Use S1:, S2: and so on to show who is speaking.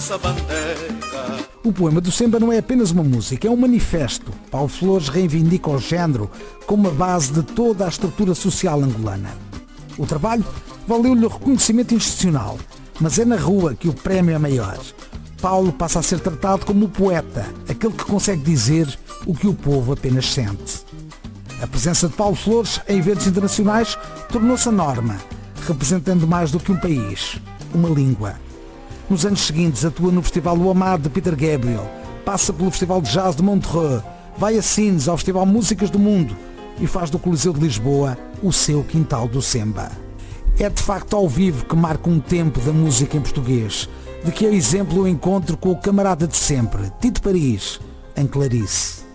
S1: O poema do Semba não é apenas uma música, é um manifesto. Paulo Flores reivindica o género como a base de toda a estrutura social angolana. O trabalho valeu-lhe o reconhecimento institucional, mas é na rua que o prémio é maior. Paulo passa a ser tratado como o poeta, aquele que consegue dizer o que o povo apenas sente. A presença de Paulo Flores em eventos internacionais tornou-se a norma, representando mais do que um país, uma língua. Nos anos seguintes atua no Festival Luamar de Peter Gabriel, passa pelo Festival de Jazz de Montreux, vai a Sines ao Festival Músicas do Mundo e faz do Coliseu de Lisboa o seu quintal do Semba. É de facto ao vivo que marca um tempo da música em português, de que é exemplo o encontro com o camarada de sempre, Tito Paris, em Clarice.